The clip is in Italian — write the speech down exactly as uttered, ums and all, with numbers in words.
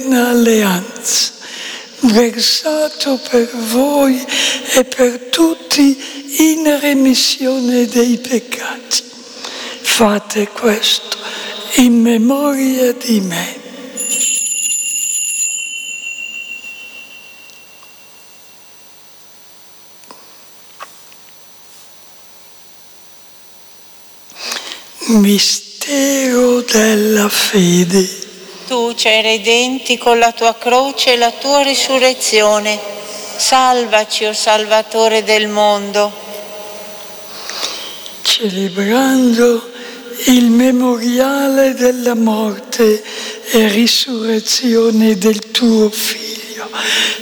alleanza, versato per voi e per tutti in remissione dei peccati. Fate questo in memoria di me. Mistero della fede. Tu ci hai redenti con la tua croce e la tua risurrezione. Salvaci, o Salvatore del mondo. Celebrando il memoriale della morte e risurrezione del tuo Figlio,